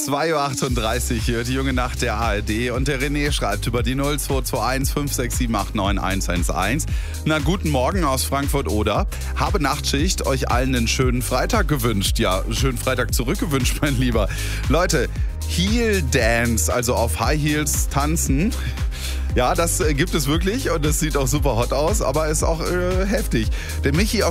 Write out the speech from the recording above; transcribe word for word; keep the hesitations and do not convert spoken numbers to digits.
zwei Uhr achtunddreißig hier, die junge Nacht der A R D. Und der René schreibt über die null zwei zwei eins fünf sechs sieben acht neun eins eins eins. Na, guten Morgen aus Frankfurt-Oder. Habe Nachtschicht, euch allen einen schönen Freitag gewünscht. Ja, schönen Freitag zurückgewünscht, mein Lieber. Leute, Heel Dance, also auf High Heels tanzen. Ja, das gibt es wirklich und es sieht auch super hot aus, aber ist auch äh, heftig. Der Michi